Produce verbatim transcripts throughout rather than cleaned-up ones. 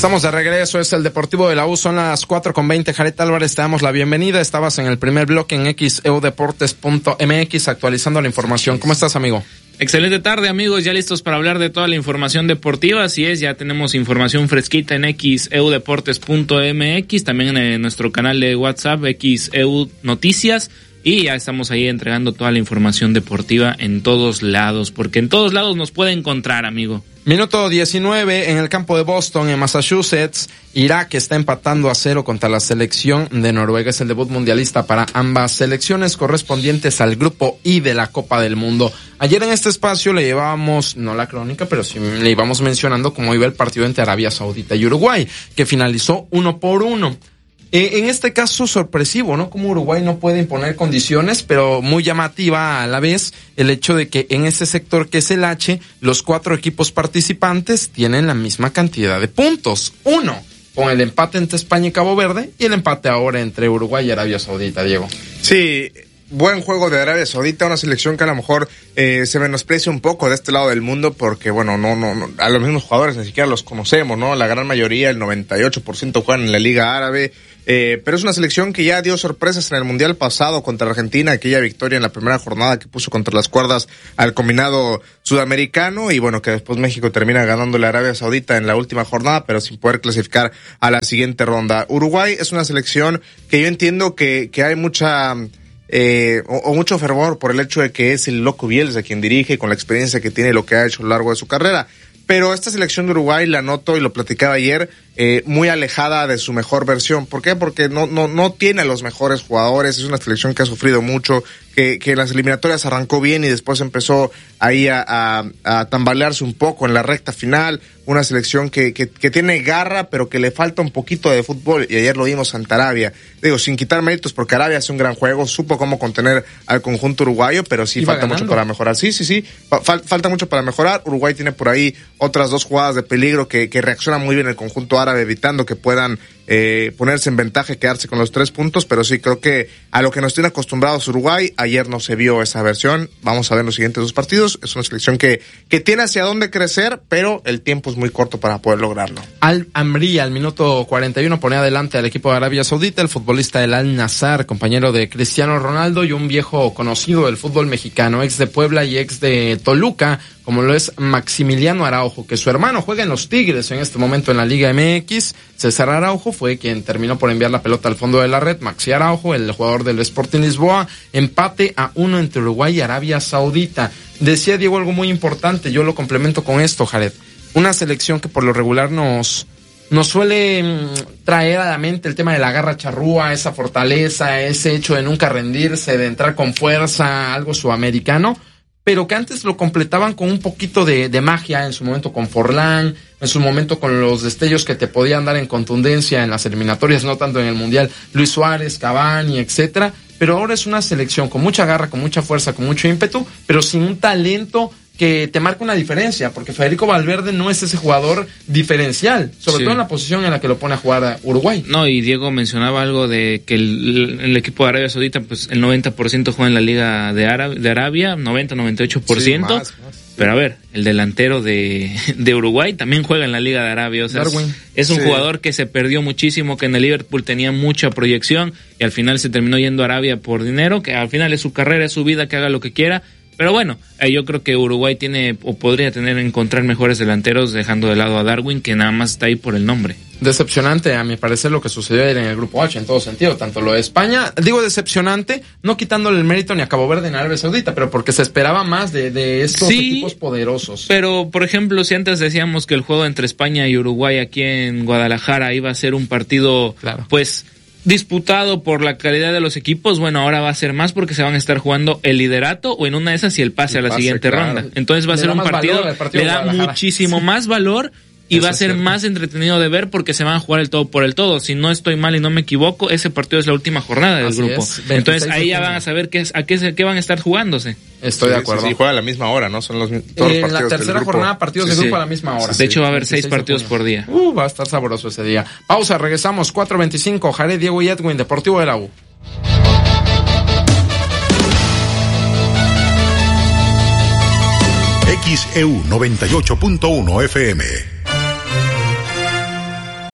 Estamos de regreso, es el Deportivo de la U, son las cuatro con veinte. Jared Álvarez, te damos la bienvenida. Estabas en el primer bloque en x e u deportes punto m x actualizando la información. ¿Cómo estás, amigo? Excelente tarde, amigos, ya listos para hablar de toda la información deportiva. Así es, ya tenemos información fresquita en x e u deportes punto m x, también en nuestro canal de WhatsApp, X E U Noticias. Y ya estamos ahí entregando toda la información deportiva en todos lados, porque en todos lados nos puede encontrar, amigo. Minuto diecinueve, en el campo de Boston, en Massachusetts, Irak está empatando a cero contra la selección de Noruega. Es el debut mundialista para ambas selecciones correspondientes al grupo I de la Copa del Mundo. Ayer en este espacio le llevábamos, no la crónica, pero sí le íbamos mencionando cómo iba el partido entre Arabia Saudita y Uruguay, que finalizó uno por uno. Eh, en este caso sorpresivo, ¿no? Como Uruguay no puede imponer condiciones, pero muy llamativa a la vez el hecho de que en ese sector que es el H, los cuatro equipos participantes tienen la misma cantidad de puntos. Uno, con el empate entre España y Cabo Verde, y el empate ahora entre Uruguay y Arabia Saudita, Diego. Sí, buen juego de Arabia Saudita, una selección que a lo mejor eh, se menosprecia un poco de este lado del mundo porque, bueno, no, no, no, a los mismos jugadores ni siquiera los conocemos, ¿no? La gran mayoría, el noventa y ocho por ciento juegan en la Liga Árabe. Eh, pero es una selección que ya dio sorpresas en el Mundial pasado contra Argentina, aquella victoria en la primera jornada que puso contra las cuerdas al combinado sudamericano, y bueno, que después México termina ganándole a Arabia Saudita en la última jornada, pero sin poder clasificar a la siguiente ronda. Uruguay es una selección que yo entiendo que, que hay mucha... Eh, o, o mucho fervor por el hecho de que es el Loco Bielsa quien dirige, con la experiencia que tiene y lo que ha hecho a lo largo de su carrera. Pero esta selección de Uruguay la noto, y lo platicaba ayer, eh, muy alejada de su mejor versión. ¿Por qué? Porque no, no, no tiene a los mejores jugadores. Es una selección que ha sufrido mucho, que, que en las eliminatorias arrancó bien y después empezó ahí a, a, a tambalearse un poco en la recta final. Una selección que, que, que tiene garra, pero que le falta un poquito de fútbol, y ayer lo vimos ante Arabia. Digo, sin quitar méritos, porque Arabia hace un gran juego, supo cómo contener al conjunto uruguayo, pero sí Iba falta ganando. mucho para mejorar. Sí, sí, sí, Fal, falta mucho para mejorar. Uruguay tiene por ahí otras dos jugadas de peligro que, que reacciona muy bien el conjunto árabe, evitando que puedan eh, ponerse en ventaja y quedarse con los tres puntos, pero sí creo que a lo que nos tiene acostumbrados Uruguay, ayer no se vio esa versión. Vamos a ver los siguientes dos partidos. Es una selección que, que tiene hacia dónde crecer, pero el tiempo es muy corto para poder lograrlo. Al Amri al minuto cuarenta y uno pone adelante al equipo de Arabia Saudita, el futbolista del Al Nassr, compañero de Cristiano Ronaldo y un viejo conocido del fútbol mexicano, ex de Puebla y ex de Toluca, como lo es Maximiliano Araujo, que su hermano juega en los Tigres en este momento en la Liga M X. César Araujo fue quien terminó por enviar la pelota al fondo de la red. Maxi Araujo, el jugador del Sporting Lisboa, empate a uno entre Uruguay y Arabia Saudita. Decía Diego algo muy importante, yo lo complemento con esto, Jared. Una selección que por lo regular nos, nos suele mmm, traer a la mente el tema de la garra charrúa, esa fortaleza, ese hecho de nunca rendirse, de entrar con fuerza, algo sudamericano, pero que antes lo completaban con un poquito de, de magia, en su momento con Forlán, en su momento con los destellos que te podían dar en contundencia en las eliminatorias, no tanto en el Mundial, Luis Suárez, Cavani, etcétera, pero ahora es una selección con mucha garra, con mucha fuerza, con mucho ímpetu, pero sin un talento que te marca una diferencia, porque Federico Valverde no es ese jugador diferencial, sobre sí. todo en la posición en la que lo pone a jugar a Uruguay. No, y Diego mencionaba algo de que el, el equipo de Arabia Saudita, pues el noventa por ciento juega en la Liga de, Arab- de Arabia, noventa, noventa y ocho por ciento. Sí, más, más. Pero a ver, el delantero de, de Uruguay también juega en la Liga de Arabia, o sea, Darwin. es, es un sí. jugador que se perdió muchísimo, que en el Liverpool tenía mucha proyección y al final se terminó yendo a Arabia por dinero, que al final es su carrera, es su vida, que haga lo que quiera. Pero bueno, eh, yo creo que Uruguay tiene o podría tener encontrar mejores delanteros, dejando de lado a Darwin, que nada más está ahí por el nombre. Decepcionante, a mi parecer, lo que sucedió ayer en el Grupo H, en todo sentido, tanto lo de España, digo decepcionante, no quitándole el mérito ni a Cabo Verde ni a Arabia Saudita, pero porque se esperaba más de, de estos sí, equipos poderosos. Pero, por ejemplo, si antes decíamos que el juego entre España y Uruguay aquí en Guadalajara iba a ser un partido, claro. pues... disputado por la calidad de los equipos, bueno, ahora va a ser más porque se van a estar jugando el liderato o en una de esas y el pase el a la pase, siguiente claro. ronda. Entonces va a le ser un partido, partido le da muchísimo sí. más valor y Eso va a ser más entretenido de ver porque se van a jugar el todo por el todo. Si no estoy mal y no me equivoco, ese partido es la última jornada del Así grupo. Entonces ahí ya van a saber qué es, a qué, qué van a estar jugándose. Estoy sí, de acuerdo. Sí, sí, juega a la misma hora, ¿no? Son los todos eh, los partidos la tercera del grupo. jornada, partidos sí, de grupo sí. a la misma hora. De hecho, va a haber seis partidos por día. Uh, va a estar sabroso ese día. Pausa, regresamos, cuatro veinticinco. Jared, Diego y Edwin, Deportivo de la U. X E U noventa y ocho punto uno F M.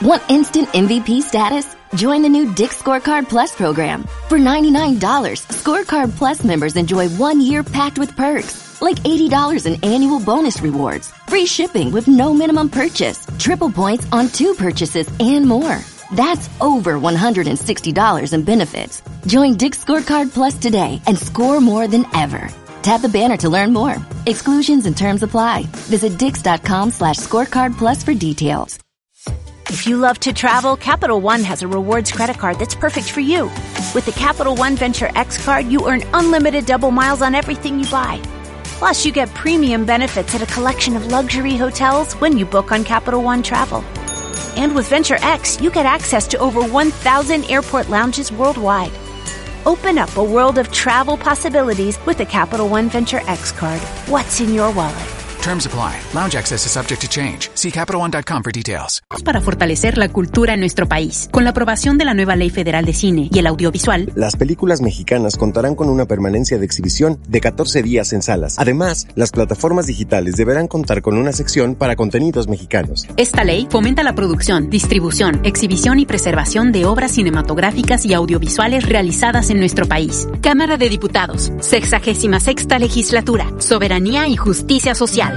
Want instant M V P status? Join the new Dick's Scorecard Plus program. For ninety-nine dollars, Scorecard Plus members enjoy one year packed with perks, like eighty dollars in annual bonus rewards, free shipping with no minimum purchase, triple points on two purchases, and more. That's over one hundred sixty dollars in benefits. Join Dick's Scorecard Plus today and score more than ever. Tap the banner to learn more. Exclusions and terms apply. Visit dix.com slash scorecard plus for details. If you love to travel, Capital One has a rewards credit card that's perfect for you. With the Capital One Venture X card, you earn unlimited double miles on everything you buy. Plus, you get premium benefits at a collection of luxury hotels when you book on Capital One Travel. And with Venture X, you get access to over one thousand airport lounges worldwide. Open up a world of travel possibilities with the Capital One Venture X card. What's in your wallet? Terms apply. Lounge access is subject to change. See Capital One dot com for details. Para fortalecer la cultura en nuestro país. Con la aprobación de la nueva Ley Federal de Cine y el Audiovisual, las películas mexicanas contarán con una permanencia de exhibición de catorce días en salas. Además, las plataformas digitales deberán contar con una sección para contenidos mexicanos. Esta ley fomenta la producción, distribución, exhibición y preservación de obras cinematográficas y audiovisuales realizadas en nuestro país. Cámara de Diputados, sexagésima sexta Legislatura, Soberanía y Justicia Social.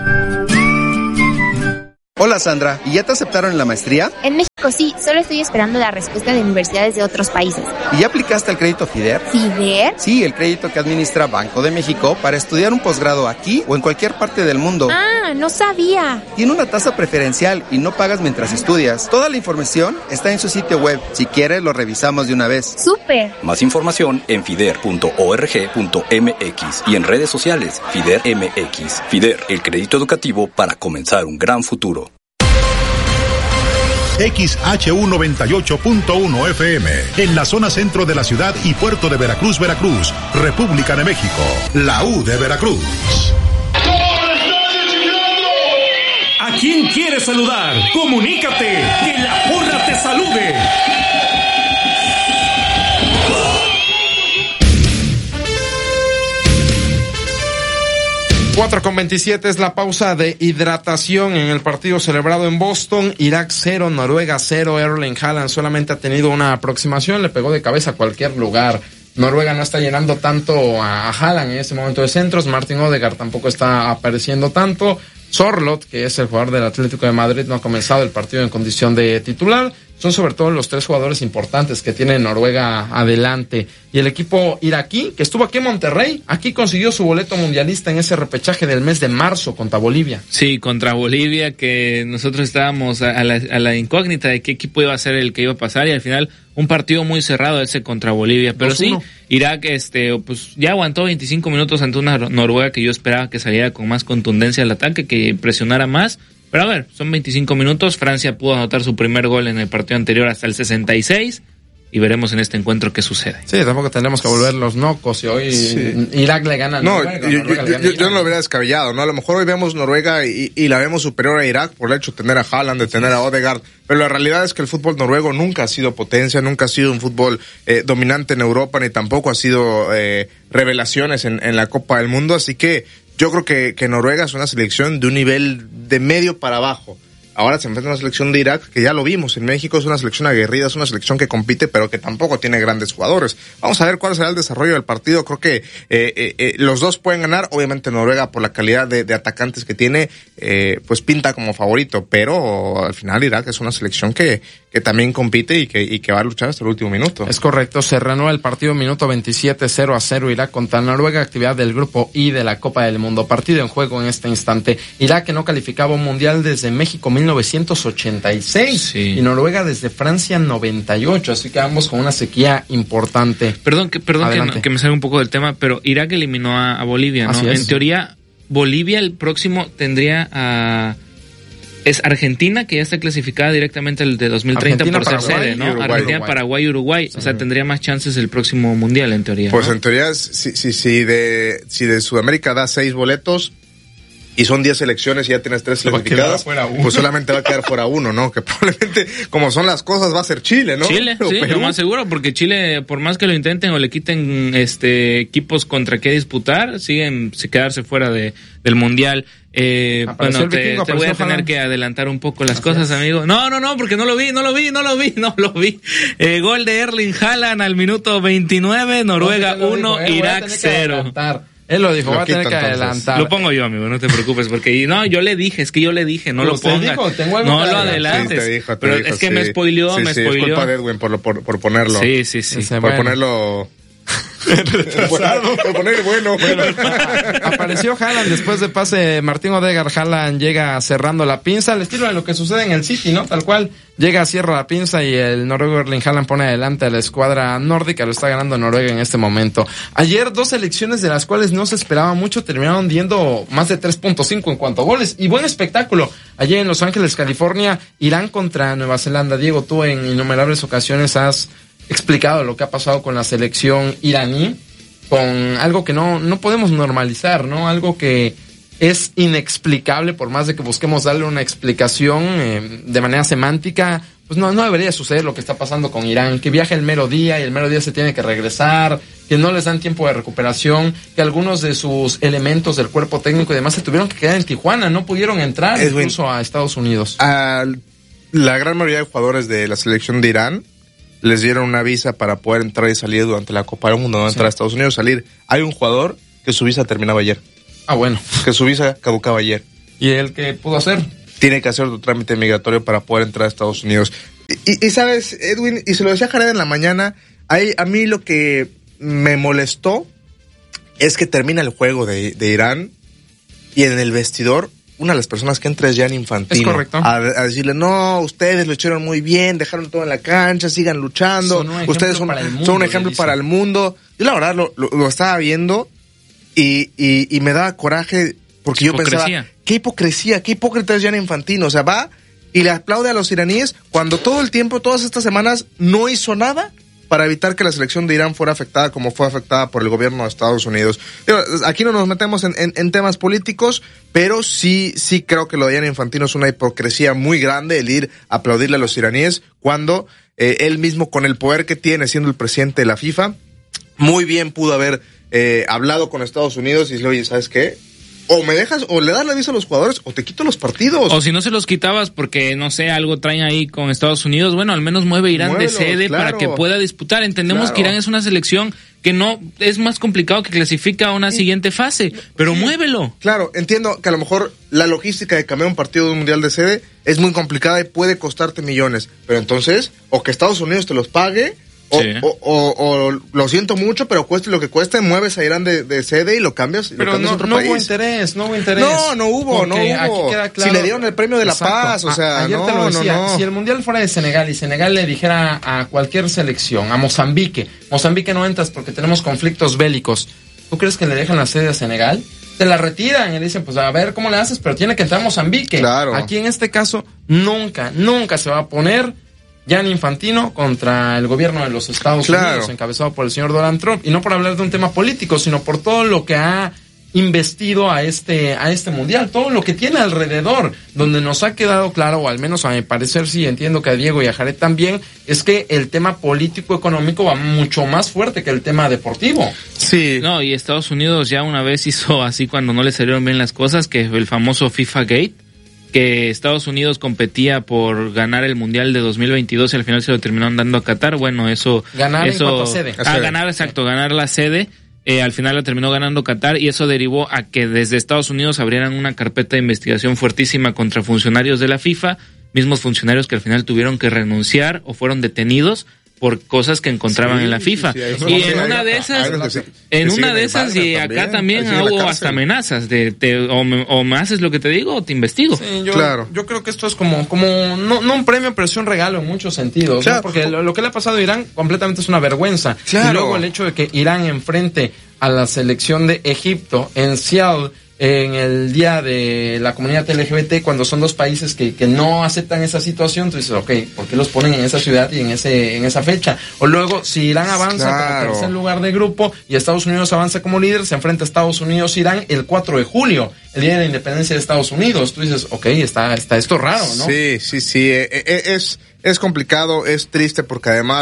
Hola Sandra, ¿y ya te aceptaron en la maestría? En México sí, solo estoy esperando la respuesta de universidades de otros países. ¿Y ya aplicaste al crédito FIDER? ¿FIDER? Sí, el crédito que administra Banco de México para estudiar un posgrado aquí o en cualquier parte del mundo. Ah, no sabía. Tiene una tasa preferencial y no pagas mientras estudias. Toda la información está en su sitio web. Si quieres, lo revisamos de una vez. ¡Súper! Más información en fider punto org punto m x y en redes sociales FIDER M X. FIDER, el crédito educativo para comenzar un gran futuro. X H U noventa y ocho punto uno F M, en la zona centro de la ciudad y puerto de Veracruz, Veracruz, República de México, la U de Veracruz. ¿A quién quieres saludar? Comunícate, que la porra te salude. cuatro con veintisiete es la pausa de hidratación en el partido celebrado en Boston. Irak cero, Noruega cero. Erling Haaland solamente ha tenido una aproximación, le pegó de cabeza a cualquier lugar. Noruega no está llenando tanto a Haaland en este momento de centros. Martin Odegaard tampoco está apareciendo tanto. Sorloth, que es el jugador del Atlético de Madrid, no ha comenzado el partido en condición de titular. Son sobre todo los tres jugadores importantes que tiene Noruega adelante. Y el equipo iraquí, que estuvo aquí en Monterrey, aquí consiguió su boleto mundialista en ese repechaje del mes de marzo contra Bolivia. Sí, contra Bolivia, que nosotros estábamos a la, a la incógnita de qué equipo iba a ser el que iba a pasar, y al final un partido muy cerrado ese contra Bolivia. Pero dos uno. Sí, Irak este pues ya aguantó veinticinco minutos ante una Noruega que yo esperaba que saliera con más contundencia al ataque, que presionara más. Pero a ver, son veinticinco minutos. Francia pudo anotar su primer gol en el partido anterior hasta el sesenta y seis. Y veremos en este encuentro qué sucede. Sí, tampoco tenemos que volver los nocos y hoy sí. Irak le gana a no, Noruega. Yo, Noruega yo, yo, yo no lo hubiera descabellado, ¿no? A lo mejor hoy vemos Noruega y, y la vemos superior a Irak por el hecho de tener a Haaland, de tener a Odegaard. Pero la realidad es que el fútbol noruego nunca ha sido potencia, nunca ha sido un fútbol eh, dominante en Europa, ni tampoco ha sido eh, revelaciones en, en la Copa del Mundo. Así que yo creo que, que Noruega es una selección de un nivel de medio para abajo. Ahora se enfrenta a una selección de Irak que ya lo vimos en México, es una selección aguerrida, es una selección que compite, pero que tampoco tiene grandes jugadores. Vamos a ver cuál será el desarrollo del partido. Creo que eh, eh, eh, los dos pueden ganar. Obviamente Noruega, por la calidad de, de atacantes que tiene, eh, pues pinta como favorito, pero al final Irak es una selección que, que también compite y que, y que va a luchar hasta el último minuto. Es correcto, se reanuda el partido minuto veintisiete, cero a cero Irak contra Noruega, actividad del grupo I de la Copa del Mundo. Partido en juego en este instante. Irak, que no calificaba un mundial desde México mil novecientos ochenta y seis, sí. Y Noruega desde Francia noventa y ocho, así que ambos con una sequía importante. Perdón que perdón que, no, que me salga un poco del tema, pero Irak eliminó a, a Bolivia, ¿no? Así es. En teoría, Bolivia el próximo tendría a... Es Argentina, que ya está clasificada directamente al de dos mil treinta por ser sede, ¿no? Uruguay, Argentina, Uruguay. Paraguay, Uruguay. Sí. O sea, tendría más chances el próximo mundial, en teoría. Pues ¿no? En teoría, si, si, si, de, si de Sudamérica da seis boletos y son diez selecciones y ya tienes tres clasificadas, pues solamente va a quedar fuera uno, ¿no? Que probablemente, como son las cosas, va a ser Chile, ¿no? Chile, o sí, Perú. Lo más seguro, porque Chile, por más que lo intenten o le quiten este equipos contra qué disputar, siguen se quedarse fuera de del mundial. Eh, bueno, te, vikingo, te voy a tener Haaland. que adelantar un poco las Así cosas, es. amigo. No, no, no, porque no lo vi, no lo vi, no lo vi, no lo vi. Eh, gol de Erling Haaland al minuto veintinueve, Noruega uno, eh, Irak cero. Él lo dijo, Lo va a tener quito, que entonces. adelantar. Lo pongo yo, amigo, no te preocupes, porque no, yo le dije, es que yo le dije, no lo Usted pongas. dijo, tengo algo No que lo adelantar. adelantes. Sí, te dijo, te pero dijo, es que sí. me spoileó, Sí, me sí, es spoileó. culpa de Edwin por, lo- por, por ponerlo. Sí, sí, sí. Ese, Por bueno. ponerlo... por poner bueno. Apareció Haaland después de pase Martín Odegaard. Haaland llega cerrando la pinza, al estilo de lo que sucede en el City, ¿no? Tal cual, llega, cierra la pinza y el noruego Erling Haaland pone adelante a la escuadra nórdica. Lo está ganando Noruega en este momento. Ayer dos selecciones de las cuales no se esperaba mucho terminaron diendo más de tres punto cinco en cuanto a goles. Y buen espectáculo. Ayer en Los Ángeles, California, Irán contra Nueva Zelanda. Diego, tú en innumerables ocasiones has explicado lo que ha pasado con la selección iraní, con algo que no, no podemos normalizar, ¿no? Algo que es inexplicable, por más de que busquemos darle una explicación eh, de manera semántica, pues no, no debería suceder lo que está pasando con Irán, que viaja el mero día y el mero día se tiene que regresar, que no les dan tiempo de recuperación, que algunos de sus elementos del cuerpo técnico y demás se tuvieron que quedar en Tijuana, no pudieron entrar Es incluso bien. a Estados Unidos. A la gran mayoría de jugadores de la selección de Irán les dieron una visa para poder entrar y salir durante la Copa del Mundo, no entrar sí. a Estados Unidos, salir. Hay un jugador que su visa terminaba ayer. Ah, bueno. Que su visa caducaba ayer. ¿Y él qué pudo hacer? Tiene que hacer otro trámite migratorio para poder entrar a Estados Unidos. Y, y, y sabes, Edwin, y se lo decía Jared en la mañana, hay, a mí lo que me molestó es que termina el juego de, de Irán y en el vestidor una de las personas que entra es Gianni Infantino. Es correcto. A, a decirle, no, ustedes lo hicieron muy bien, dejaron todo en la cancha, sigan luchando. Son ustedes son, mundo, son un ejemplo para el mundo. Yo la verdad lo, lo, lo estaba viendo y, y, y me daba coraje porque yo hipocresía. pensaba, qué hipocresía, qué hipócrita es Gianni Infantino. O sea, va y le aplaude a los iraníes cuando todo el tiempo, todas estas semanas, no hizo nada para evitar que la selección de Irán fuera afectada como fue afectada por el gobierno de Estados Unidos. Aquí no nos metemos en, en, en temas políticos, pero sí, sí creo que lo de Gianni Infantino es una hipocresía muy grande el ir a aplaudirle a los iraníes cuando eh, él mismo, con el poder que tiene siendo el presidente de la FIFA, muy bien pudo haber eh, hablado con Estados Unidos y decirle, oye, ¿sabes qué? O me dejas, o le das la visa a los jugadores, o te quito los partidos. O si no se los quitabas porque, no sé, algo traen ahí con Estados Unidos, bueno, al menos mueve Irán Muévelos, de sede claro. para que pueda disputar. Entendemos claro. que Irán es una selección que no, es más complicado que clasifica a una sí. siguiente fase, pero sí. muévelo. Claro, entiendo que a lo mejor la logística de cambiar un partido de un mundial de sede es muy complicada y puede costarte millones, pero entonces, o que Estados Unidos te los pague, O, sí. o, o, o lo siento mucho, pero cueste lo que cueste, mueves a Irán de, de sede y lo cambias. Pero lo cambias no, a otro no país. hubo interés, no hubo interés. No, no hubo, no hubo. Aquí queda claro. Si le dieron el premio de la Exacto. paz, o sea, a, ayer no, te lo decía, no, no. Si el mundial fuera de Senegal y Senegal le dijera a cualquier selección, a Mozambique, Mozambique no entras porque tenemos conflictos bélicos, ¿tú crees que le dejan la sede a Senegal? Te la retiran y le dicen, pues a ver cómo le haces, pero tiene que entrar a Mozambique. Claro. Aquí en este caso, nunca, nunca se va a poner Gianni Infantino contra el gobierno de los Estados claro. Unidos, encabezado por el señor Donald Trump, y no por hablar de un tema político, sino por todo lo que ha investido a este a este mundial, todo lo que tiene alrededor, donde nos ha quedado claro, o al menos a mi parecer sí, entiendo que a Diego y a Jared también, es que el tema político-económico va mucho más fuerte que el tema deportivo. Sí. No, y Estados Unidos ya una vez hizo así cuando no le salieron bien las cosas, que el famoso FIFA Gate, que Estados Unidos competía por ganar el Mundial de dos mil veintidós y al final se lo terminaron dando a Qatar. Bueno, eso... Ganar eso, en cuanto a sede. A ganar, exacto, sí. ganar la sede. Eh, al final la terminó ganando Qatar y eso derivó a que desde Estados Unidos abrieran una carpeta de investigación fuertísima contra funcionarios de la FIFA, mismos funcionarios que al final tuvieron que renunciar o fueron detenidos por cosas que encontraban sí, en la FIFA. Sí, sí, y en una de esas, en una de esas y acá también hubo hasta amenazas de te, o, me, o me haces lo que te digo o te investigo. Sí, yo, claro. yo creo que esto es como, como no, no un premio, pero sí un regalo en muchos sentidos, claro. ¿no? Porque lo, lo que le ha pasado a Irán completamente es una vergüenza. Claro. Y luego el hecho de que Irán enfrente a la selección de Egipto en Seattle en el día de la comunidad L G B T, cuando son dos países que, que no aceptan esa situación, tú dices, ok, ¿por qué los ponen en esa ciudad y en ese en esa fecha? O luego, si Irán avanza claro. como tercer lugar de grupo y Estados Unidos avanza como líder, se enfrenta a Estados Unidos-Irán el cuatro de julio, el día de la independencia de Estados Unidos. Tú dices, ok, está, está esto raro, ¿no? Sí, sí, sí, es, es, es complicado, es triste porque además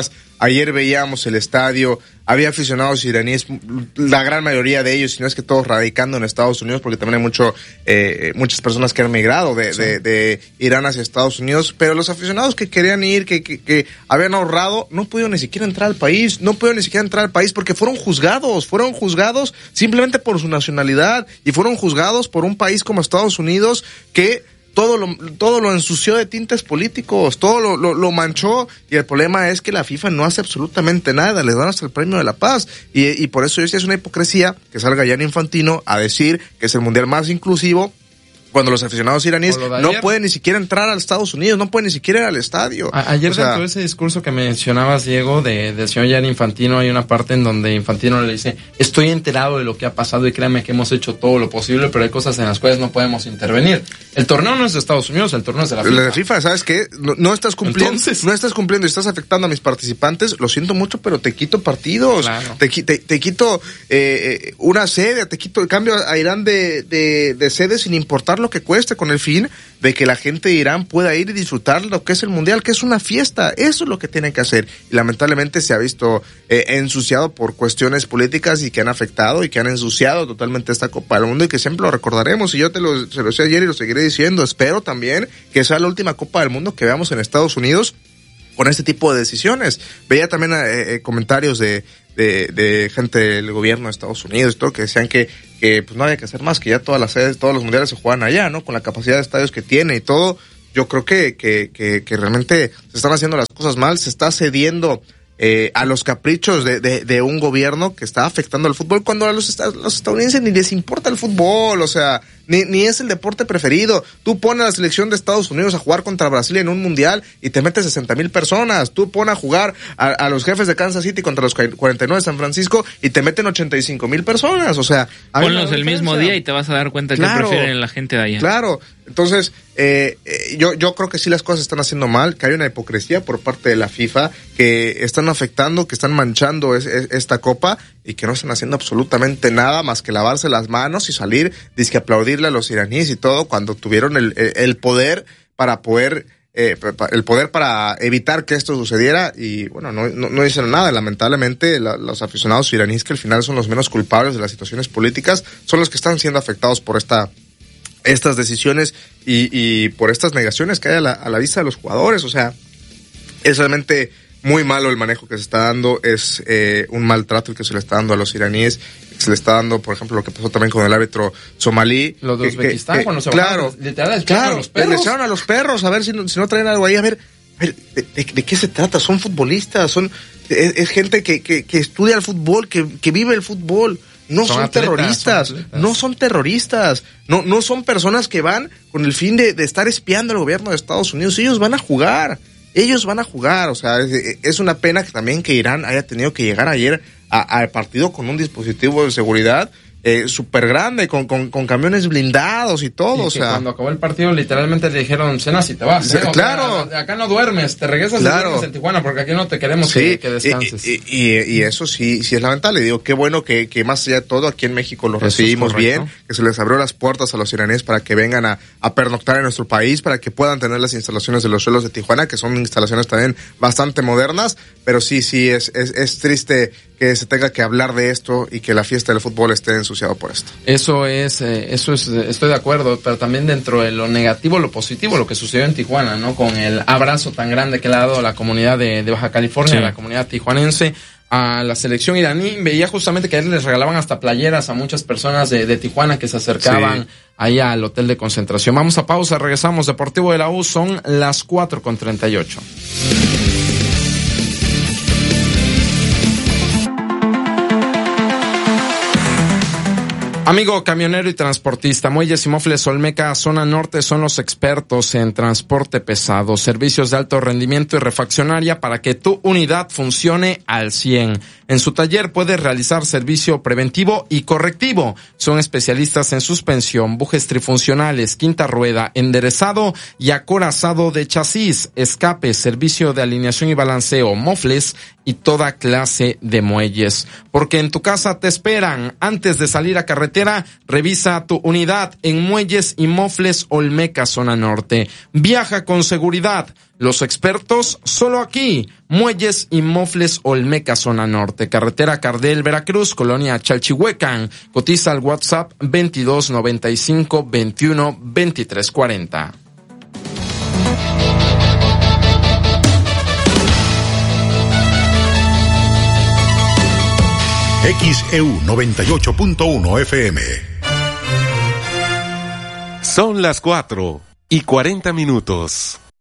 Ayer veíamos el estadio, había aficionados iraníes, la gran mayoría de ellos, si no es que todos radicando en Estados Unidos, porque también hay mucho, eh, muchas personas que han migrado de, sí. de, de Irán hacia Estados Unidos, pero los aficionados que querían ir, que, que, que habían ahorrado, no pudieron ni siquiera entrar al país, no pudieron ni siquiera entrar al país porque fueron juzgados, fueron juzgados simplemente por su nacionalidad y fueron juzgados por un país como Estados Unidos que todo lo, todo lo ensució de tintes políticos, todo lo, lo, lo manchó, y el problema es que la FIFA no hace absolutamente nada, les dan hasta el premio de la paz, y, y por eso yo decía, es una hipocresía que salga Gianni Infantino a decir que es el mundial más inclusivo, cuando los aficionados iraníes no pueden ni siquiera entrar a Estados Unidos, no pueden ni siquiera ir al estadio. A- ayer o sea, dentro de ese discurso que mencionabas, Diego, de, del señor Gianni Infantino, hay una parte en donde Infantino le dice, estoy enterado de lo que ha pasado y créanme que hemos hecho todo lo posible, pero hay cosas en las cuales no podemos intervenir. El torneo no es de Estados Unidos, el torneo es de la FIFA. La de FIFA, ¿sabes qué? No, no estás cumpliendo, Entonces, no estás cumpliendo y estás afectando a mis participantes, lo siento mucho, pero te quito partidos, claro. te, te, te quito eh, una sede, te quito, cambio a Irán de, de, de sede sin importar lo que cueste, con el fin de que la gente de Irán pueda ir y disfrutar lo que es el mundial, que es una fiesta. Eso es lo que tienen que hacer, y lamentablemente se ha visto eh, ensuciado por cuestiones políticas y que han afectado y que han ensuciado totalmente esta Copa del Mundo, y que siempre lo recordaremos, y yo te lo, se lo decía ayer y lo seguiré diciendo. Espero también que sea la última Copa del Mundo que veamos en Estados Unidos con este tipo de decisiones. Veía también eh, eh, comentarios de, de, de gente del gobierno de Estados Unidos y todo, que decían que, que pues no había que hacer más, que ya todas las sedes, todos los mundiales se juegan allá, ¿no? Con la capacidad de estadios que tiene y todo. Yo creo que, que, que, que realmente se están haciendo las cosas mal, se está cediendo eh, a los caprichos de, de, de un gobierno que está afectando al fútbol, cuando a los, los estadounidenses ni les importa el fútbol, o sea, Ni, ni es el deporte preferido. Tú pones a la selección de Estados Unidos a jugar contra Brasil en un mundial y te metes sesenta mil personas. Tú pones a jugar a, a los Jefes de Kansas City contra los cuarenta y nueve de San Francisco y te meten ochenta y cinco mil personas. O sea, ponlos el mismo día y te vas a dar cuenta claro, que prefieren la gente de allá. Claro. Entonces, eh, eh, yo, yo creo que sí las cosas están haciendo mal, que hay una hipocresía por parte de la FIFA, que están afectando, que están manchando es, es, esta copa, y que no están haciendo absolutamente nada más que lavarse las manos y salir, dizque aplaudirle a los iraníes y todo, cuando tuvieron el, el, el poder para poder, eh, el poder para evitar que esto sucediera, y bueno, no, no, no hicieron nada. Lamentablemente, la, los aficionados iraníes, que al final son los menos culpables de las situaciones políticas, son los que están siendo afectados por esta estas decisiones y, y por estas negaciones que hay a la, a la vista de los jugadores. O sea, es realmente muy malo el manejo que se está dando, es eh, un maltrato el que se le está dando a los iraníes, se le está dando, por ejemplo, lo que pasó también con el árbitro somalí. Los de Uzbekistán, que, cuando se claro, bajaron, literal, claro, a los perros. Le echaron a los perros, a ver si no, si no traen algo ahí, a ver, a ver de, de, de qué se trata. Son futbolistas, son es, es gente que, que, que estudia el fútbol, que, que vive el fútbol. No son, son atletas, terroristas, son no son terroristas, no, no son personas que van con el fin de, de estar espiando al gobierno de Estados Unidos. Ellos van a jugar, ellos van a jugar, o sea, es, es una pena que también que Irán haya tenido que llegar ayer al partido con un dispositivo de seguridad eh, súper grande, con, con, con camiones blindados y todo, y o sea. Cuando acabó el partido literalmente le dijeron, cenas y te vas, ¿eh? O Claro. sea, acá no duermes, te regresas claro. en Tijuana porque aquí no te queremos sí, que, que descanses. Y, y, y, y eso sí, sí es lamentable. Digo, qué bueno que, que más allá de todo aquí en México los eso recibimos bien, que se les abrió las puertas a los iraníes para que vengan a, a pernoctar en nuestro país, para que puedan tener las instalaciones de los suelos de Tijuana, que son instalaciones también bastante modernas, pero sí, sí, es, es, es triste que se tenga que hablar de esto y que la fiesta del fútbol esté ensuciado por esto. Eso es, eh, eso es, estoy de acuerdo, pero también dentro de lo negativo, lo positivo, lo que sucedió en Tijuana, ¿no? Con el abrazo tan grande que le ha dado a la comunidad de, de Baja California, sí. a la comunidad tijuanense, a la selección iraní. Veía justamente que les regalaban hasta playeras a muchas personas de, de Tijuana que se acercaban sí. ahí al hotel de concentración. Vamos a pausa, regresamos. Deportivo de la U, son las cuatro con treinta y ocho. Amigo camionero y transportista, Muelles y Mofles Olmeca, zona norte, son los expertos en transporte pesado, servicios de alto rendimiento y refaccionaria para que tu unidad funcione al cien. En su taller puedes realizar servicio preventivo y correctivo. Son especialistas en suspensión, bujes trifuncionales, quinta rueda, enderezado y acorazado de chasis, escape, servicio de alineación y balanceo, mofles y toda clase de muelles. Porque en tu casa te esperan. Antes de salir a carretera, revisa tu unidad en Muelles y Mofles Olmeca, zona norte. Viaja con seguridad. los expertos solo aquí. Muelles y Mofles Olmeca, zona norte. Carretera Cardel, Veracruz, colonia Chalchihuecan. Cotiza al WhatsApp veintidós noventa y cinco veintiuno veintitrés cuarenta. X E U noventa y ocho punto uno F M. Son las cuatro y cuarenta minutos.